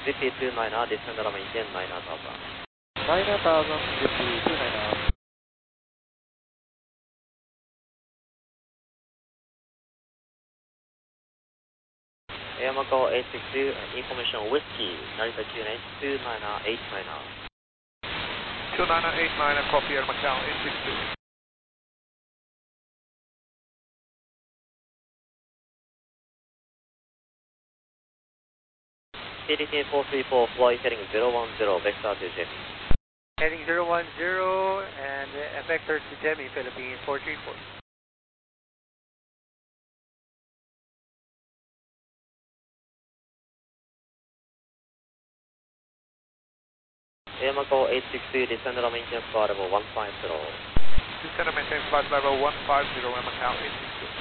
VP29, descend and maintain 9000. 9000, VP29. Yamato 862, information Whiskey, Narita QNH 29890. 29989, copy Air Macau 862. CDT 434, flight heading 010, vector to Jimmy. Heading 010 and vector to Jimmy, Philippines 434. Yamato 862, descend and maintain flight level 150. Descend and maintain flight level 150, Air Macau 862.